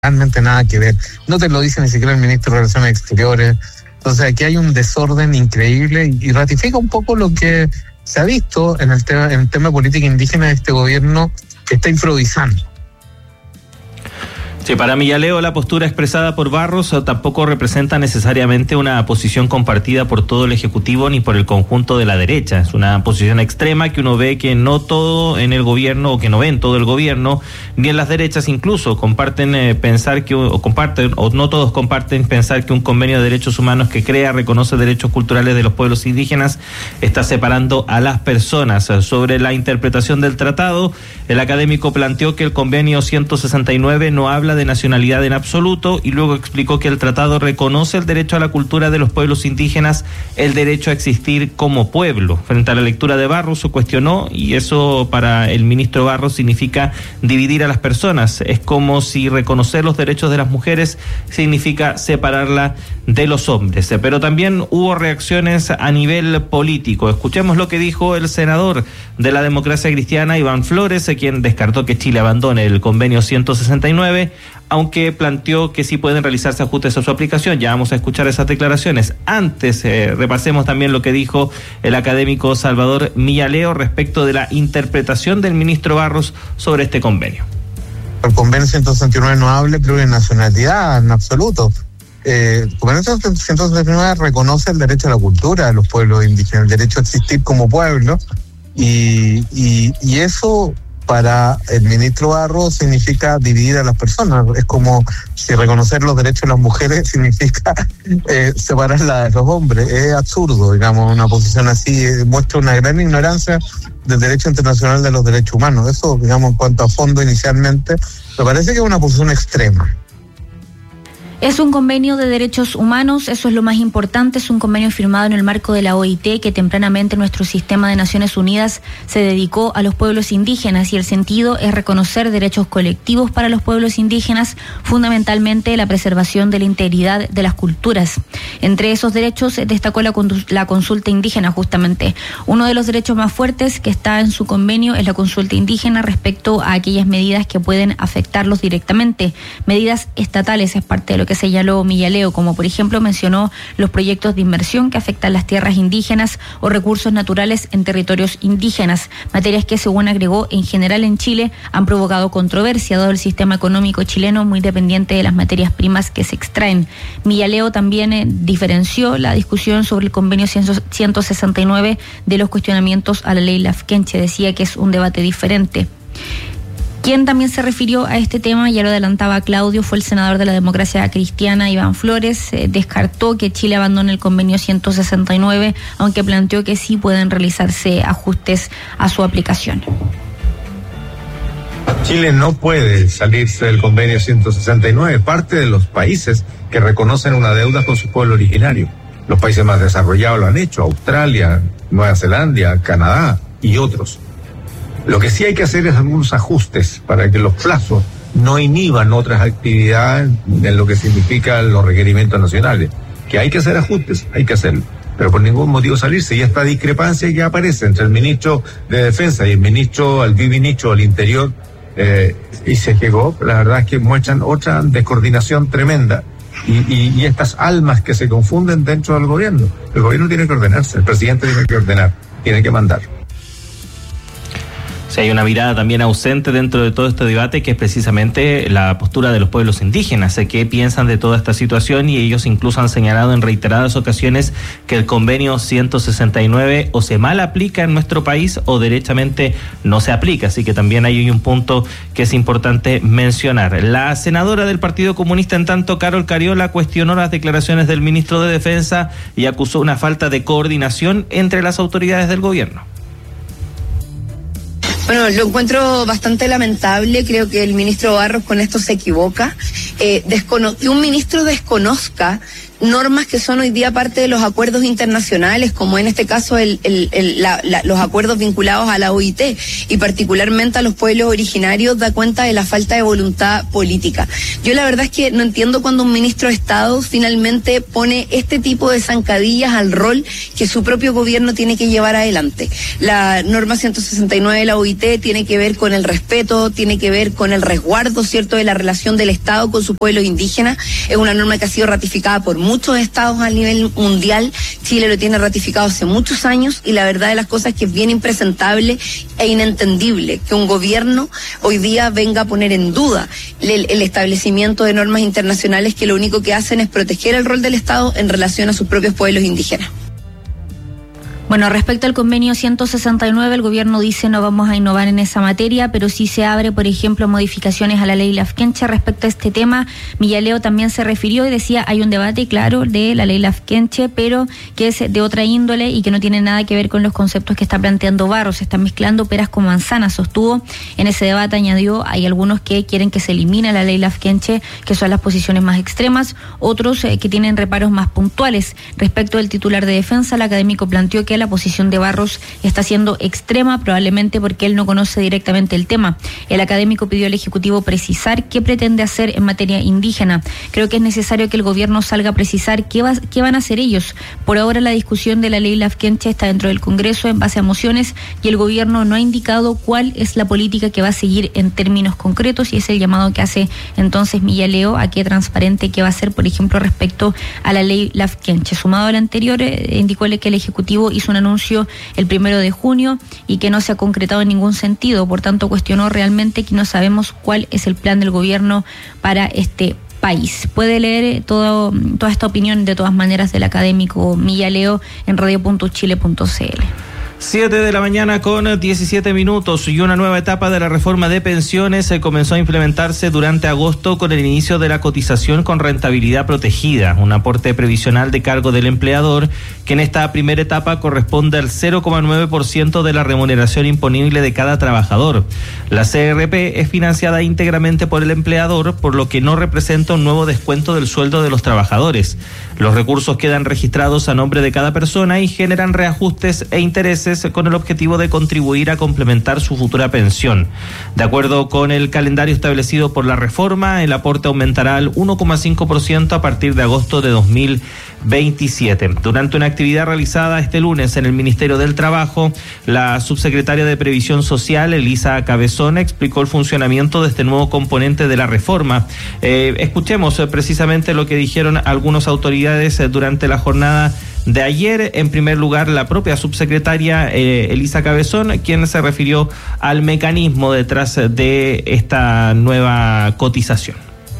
realmente nada que ver. No te lo dice ni siquiera el ministro de Relaciones Exteriores. Entonces aquí hay un desorden increíble y ratifica un poco lo que se ha visto en el tema de política indígena de este gobierno que está improvisando. Sí, para Millaleo la postura expresada por Barros tampoco representa necesariamente una posición compartida por todo el Ejecutivo ni por el conjunto de la derecha. Es una posición extrema que uno ve que no todo en el gobierno, o que no ven todo el gobierno, ni en las derechas incluso, comparten pensar que, o no todos comparten pensar que un convenio de derechos humanos que reconoce derechos culturales de los pueblos indígenas está separando a las personas. Sobre la interpretación del tratado, el académico planteó que el convenio 169 no habla de nacionalidad en absoluto y luego explicó que el tratado reconoce el derecho a la cultura de los pueblos indígenas, el derecho a existir como pueblo. Frente a la lectura de Barros, se cuestionó, y eso para el ministro Barros significa dividir a las personas. Es como si reconocer los derechos de las mujeres significa separarla de los hombres. Pero también hubo reacciones a nivel político. Escuchemos lo que dijo el senador de la Democracia Cristiana, Iván Flores, quien descartó que Chile abandone el convenio 169, aunque planteó que sí pueden realizarse ajustes a su aplicación. Ya vamos a escuchar esas declaraciones. Antes, repasemos también lo que dijo el académico Salvador Millaleo respecto de la interpretación del ministro Barros sobre este convenio. El convenio 169 no habla de plurinacionalidad en absoluto. El convenio 169 reconoce el derecho a la cultura de los pueblos indígenas, el derecho a existir como pueblo, y eso para el ministro Barros significa dividir a las personas. Es como si reconocer los derechos de las mujeres significa separarla de los hombres. Es absurdo, digamos, una posición así. Muestra una gran ignorancia del derecho internacional de los derechos humanos. Eso, digamos, en cuanto a fondo inicialmente, me parece que es una posición extrema. Es un convenio de derechos humanos, eso es lo más importante, es un convenio firmado en el marco de la OIT que tempranamente nuestro sistema de Naciones Unidas se dedicó a los pueblos indígenas, y el sentido es reconocer derechos colectivos para los pueblos indígenas, fundamentalmente la preservación de la integridad de las culturas. Entre esos derechos destacó la consulta indígena justamente. Uno de los derechos más fuertes que está en su convenio es la consulta indígena respecto a aquellas medidas que pueden afectarlos directamente. Medidas estatales es parte de lo que señaló Millaleo, como por ejemplo mencionó los proyectos de inversión que afectan las tierras indígenas o recursos naturales en territorios indígenas, materias que, según agregó, en general en Chile han provocado controversia, dado el sistema económico chileno muy dependiente de las materias primas que se extraen. Millaleo también diferenció la discusión sobre el convenio 169 de los cuestionamientos a la ley Lafkenche, decía que es un debate diferente. Quien también se refirió a este tema, ya lo adelantaba Claudio, fue el senador de la Democracia Cristiana, Iván Flores. Descartó que Chile abandone el convenio 169, aunque planteó que sí pueden realizarse ajustes a su aplicación. Chile no puede salirse del convenio 169, parte de los países que reconocen una deuda con su pueblo originario. Los países más desarrollados lo han hecho, Australia, Nueva Zelanda, Canadá y otros. Lo que sí hay que hacer es algunos ajustes para que los plazos no inhiban otras actividades en lo que significan los requerimientos nacionales. Que hay que hacer ajustes, hay que hacerlo, pero por ningún motivo salirse. Y esta discrepancia que aparece entre el ministro de Defensa y el viceministro del Interior, y se llegó, la verdad es que muestran otra descoordinación tremenda. Y estas almas que se confunden dentro del gobierno. El gobierno tiene que ordenarse, el presidente tiene que ordenar, tiene que mandar. Sí, hay una mirada también ausente dentro de todo este debate, que es precisamente la postura de los pueblos indígenas, qué piensan de toda esta situación, y ellos incluso han señalado en reiteradas ocasiones que el convenio 169 o se mal aplica en nuestro país o derechamente no se aplica, así que también hay un punto que es importante mencionar. La senadora del Partido Comunista, en tanto, Carol Cariola, cuestionó las declaraciones del ministro de Defensa y acusó una falta de coordinación entre las autoridades del gobierno. Bueno, lo encuentro bastante lamentable. Creo que el ministro Barros con esto se equivoca. Que un ministro desconozca normas que son hoy día parte de los acuerdos internacionales, como en este caso los acuerdos vinculados a la OIT y particularmente a los pueblos originarios, da cuenta de la falta de voluntad política. Yo la verdad es que no entiendo cuando un ministro de Estado finalmente pone este tipo de zancadillas al rol que su propio gobierno tiene que llevar adelante. La norma 169 de la OIT tiene que ver con el respeto, tiene que ver con el resguardo, ¿cierto?, de la relación del Estado con sus pueblos indígenas. Es una norma que ha sido ratificada por muchos estados a nivel mundial. Chile lo tiene ratificado hace muchos años y la verdad de las cosas es que es bien impresentable e inentendible que un gobierno hoy día venga a poner en duda el establecimiento de normas internacionales que lo único que hacen es proteger el rol del Estado en relación a sus propios pueblos indígenas. Bueno, respecto al convenio 169, el gobierno dice no vamos a innovar en esa materia, pero sí se abre, por ejemplo, modificaciones a la ley Lafkenche. Respecto a este tema, Millaleo también se refirió y decía hay un debate, claro, de la ley Lafkenche, pero que es de otra índole y que no tiene nada que ver con los conceptos que está planteando Barros. Se están mezclando peras con manzanas, sostuvo. En ese debate añadió, hay algunos que quieren que se elimine la ley Lafkenche, que son las posiciones más extremas, otros que tienen reparos más puntuales. Respecto del titular de defensa, el académico planteó que la posición de Barros está siendo extrema, probablemente porque él no conoce directamente el tema. El académico pidió al Ejecutivo precisar qué pretende hacer en materia indígena. Creo que es necesario que el gobierno salga a precisar qué van a hacer ellos. Por ahora la discusión de la ley Lafkenche está dentro del Congreso en base a mociones y el gobierno no ha indicado cuál es la política que va a seguir en términos concretos y es el llamado que hace entonces Millaleo a que transparente qué va a hacer, por ejemplo, respecto a la ley Lafkenche. Sumado al anterior, indicóle que el Ejecutivo hizo un anuncio el 1 de junio y que no se ha concretado en ningún sentido. Por tanto, cuestionó realmente que no sabemos cuál es el plan del gobierno para este país. Puede leer toda esta opinión de todas maneras del académico Millaleo en radio.chile.cl. 7 de la mañana con 17 minutos y una nueva etapa de la reforma de pensiones comenzó a implementarse durante agosto con el inicio de la cotización con rentabilidad protegida, un aporte previsional de cargo del empleador que en esta primera etapa corresponde al 0,9% de la remuneración imponible de cada trabajador. La CRP es financiada íntegramente por el empleador, por lo que no representa un nuevo descuento del sueldo de los trabajadores. Los recursos quedan registrados a nombre de cada persona y generan reajustes e intereses con el objetivo de contribuir a complementar su futura pensión. De acuerdo con el calendario establecido por la reforma, el aporte aumentará al 1,5% a partir de agosto de 2027. Durante una actividad realizada este lunes en el Ministerio del Trabajo, la subsecretaria de Previsión Social, Elisa Cabezón, explicó el funcionamiento de este nuevo componente de la reforma. Escuchemos precisamente lo que dijeron algunas autoridades durante la jornada de ayer. En primer lugar, la propia subsecretaria Elisa Cabezón, quien se refirió al mecanismo detrás de esta nueva cotización.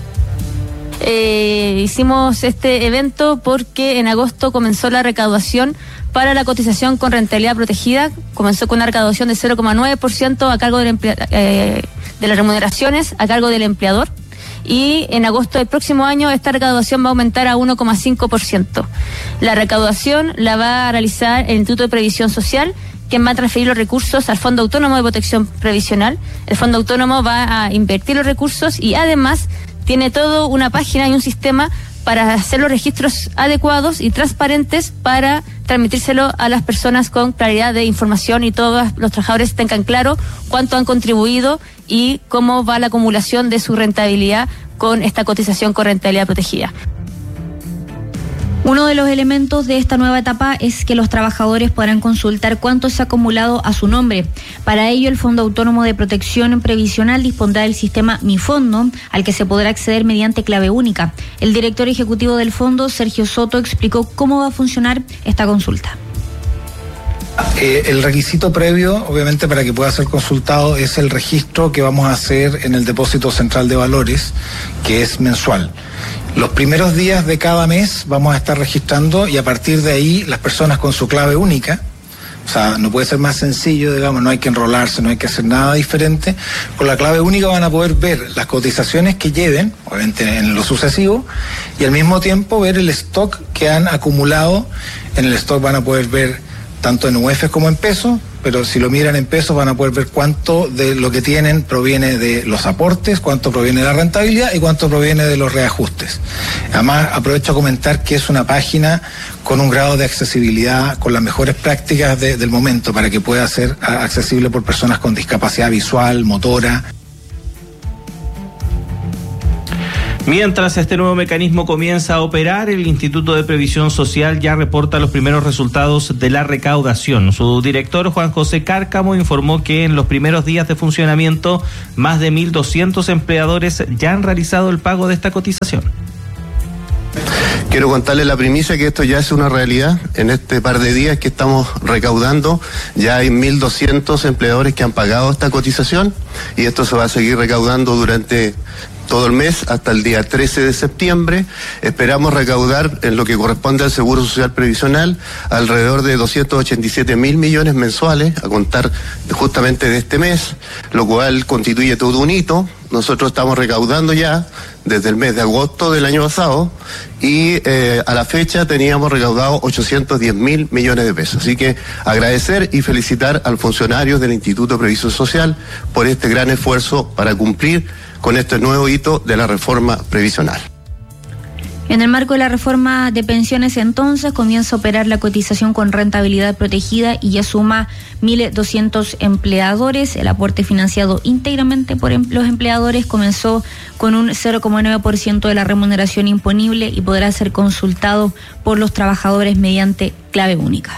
Hicimos este evento porque en agosto comenzó la recaudación para la cotización con rentabilidad protegida. Comenzó con una recaudación de 0,9% a cargo de las remuneraciones a cargo del empleador. Y en agosto del próximo año esta recaudación va a aumentar a 1,5%. La recaudación la va a realizar el Instituto de Previsión Social, quien va a transferir los recursos al Fondo Autónomo de Protección Previsional. El Fondo Autónomo va a invertir los recursos y además tiene toda una página y un sistema para hacer los registros adecuados y transparentes para transmitírselo a las personas con claridad de información y todos los trabajadores tengan claro cuánto han contribuido y cómo va la acumulación de su rentabilidad con esta cotización con rentabilidad protegida. Uno de los elementos de esta nueva etapa es que los trabajadores podrán consultar cuánto se ha acumulado a su nombre. Para ello, el Fondo Autónomo de Protección Previsional dispondrá del sistema Mi Fondo, al que se podrá acceder mediante clave única. El director ejecutivo del fondo, Sergio Soto, explicó cómo va a funcionar esta consulta. El requisito previo, obviamente, para que pueda ser consultado es el registro que vamos a hacer en el Depósito Central de Valores, que es mensual. Los primeros días de cada mes vamos a estar registrando y a partir de ahí las personas con su clave única, o sea, no puede ser más sencillo, digamos, no hay que enrolarse, no hay que hacer nada diferente. Con la clave única van a poder ver las cotizaciones que lleven, obviamente en lo sucesivo, y al mismo tiempo ver el stock que han acumulado. En el stock van a poder ver tanto en UF como en pesos, pero si lo miran en pesos van a poder ver cuánto de lo que tienen proviene de los aportes, cuánto proviene de la rentabilidad y cuánto proviene de los reajustes. Además, aprovecho a comentar que es una página con un grado de accesibilidad, con las mejores prácticas del momento, para que pueda ser accesible por personas con discapacidad visual, motora. Mientras este nuevo mecanismo comienza a operar, el Instituto de Previsión Social ya reporta los primeros resultados de la recaudación. Su director, Juan José Cárcamo, informó que en los primeros días de funcionamiento, más de 1.200 empleadores ya han realizado el pago de esta cotización. Quiero contarles la primicia que esto ya es una realidad. En este par de días que estamos recaudando, ya hay 1.200 empleadores que han pagado esta cotización y esto se va a seguir recaudando durante todo el mes hasta el día 13 de septiembre. Esperamos recaudar en lo que corresponde al Seguro Social Previsional alrededor de 287.000 millones mensuales a contar justamente de este mes, lo cual constituye todo un hito. Nosotros estamos recaudando ya desde el mes de agosto del año pasado y a la fecha teníamos recaudado 810.000 millones de pesos. Así que agradecer y felicitar al funcionario del Instituto de Previsión Social por este gran esfuerzo para cumplir con este nuevo hito de la reforma previsional. En el marco de la reforma de pensiones, entonces, comienza a operar la cotización con rentabilidad protegida y ya suma 1.200 empleadores. El aporte financiado íntegramente por los empleadores comenzó con un 0,9% de la remuneración imponible y podrá ser consultado por los trabajadores mediante clave única.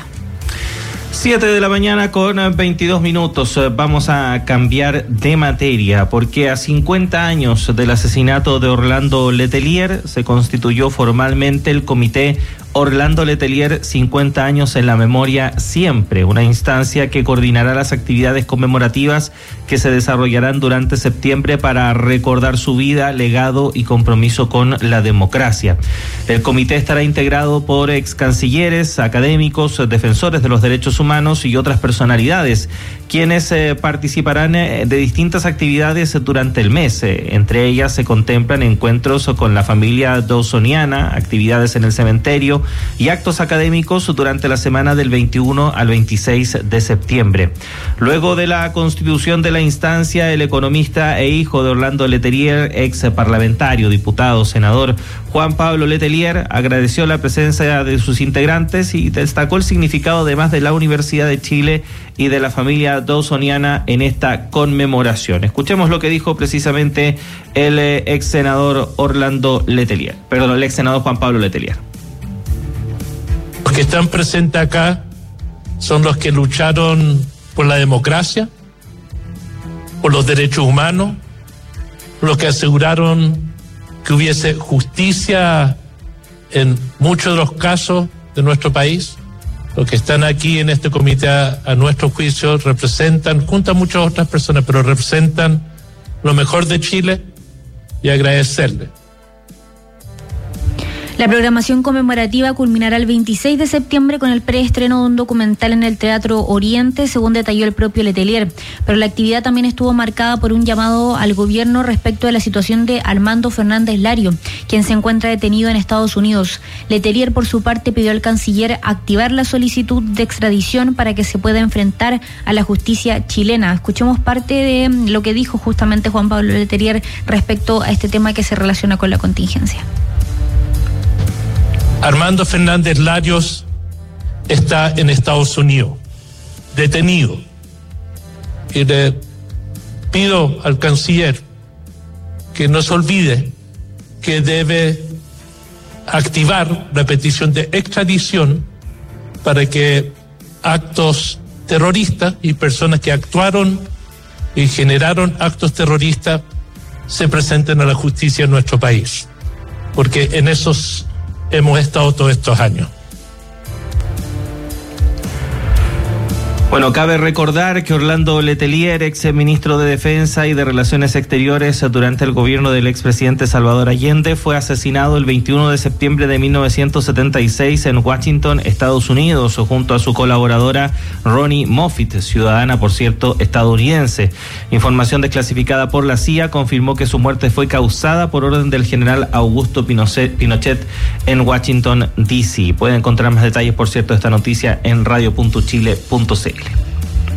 7 de la mañana con 22 minutos. Vamos a cambiar de materia porque a 50 años del asesinato de Orlando Letelier se constituyó formalmente el Comité Orlando Letelier 50 años en la memoria siempre, una instancia que coordinará las actividades conmemorativas que se desarrollarán durante septiembre para recordar su vida, legado y compromiso con la democracia. El comité estará integrado por ex cancilleres, académicos, defensores de los derechos humanos y otras personalidades, quienes participarán de distintas actividades durante el mes. Entre ellas se contemplan encuentros con la familia dawsoniana, actividades en el cementerio y actos académicos durante la semana del 21 al 26 de septiembre. Luego de la constitución de la instancia, el economista e hijo de Orlando Letelier, ex parlamentario, diputado, senador Juan Pablo Letelier, agradeció la presencia de sus integrantes y destacó el significado además de la Universidad de Chile y de la familia dawsoniana en esta conmemoración. Escuchemos lo que dijo precisamente el ex senador el ex senador Juan Pablo Letelier. Los que están presentes acá son los que lucharon por la democracia, por los derechos humanos, los que aseguraron que hubiese justicia en muchos de los casos de nuestro país. Los que están aquí en este comité, a nuestro juicio, representan, junto a muchas otras personas, pero representan lo mejor de Chile, y agradecerle. La programación conmemorativa culminará el 26 de septiembre con el preestreno de un documental en el Teatro Oriente, según detalló el propio Letelier. Pero la actividad también estuvo marcada por un llamado al gobierno respecto de la situación de Armando Fernández Lario, quien se encuentra detenido en Estados Unidos. Letelier, por su parte, pidió al canciller activar la solicitud de extradición para que se pueda enfrentar a la justicia chilena. Escuchemos parte de lo que dijo justamente Juan Pablo Letelier respecto a este tema que se relaciona con la contingencia. Armando Fernández Larios está en Estados Unidos, detenido. Y le pido al canciller que no se olvide que debe activar la petición de extradición para que actos terroristas y personas que actuaron y generaron actos terroristas se presenten a la justicia en nuestro país. Porque en esos hemos estado todos estos años. Bueno, cabe recordar que Orlando Letelier, ex ministro de Defensa y de Relaciones Exteriores durante el gobierno del expresidente Salvador Allende, fue asesinado el 21 de septiembre de 1976 en Washington, Estados Unidos, junto a su colaboradora Ronnie Moffitt, ciudadana, por cierto, estadounidense. Información desclasificada por la CIA confirmó que su muerte fue causada por orden del general Augusto Pinochet en Washington, D.C. Pueden encontrar más detalles, por cierto, de esta noticia en radio.chile.cl.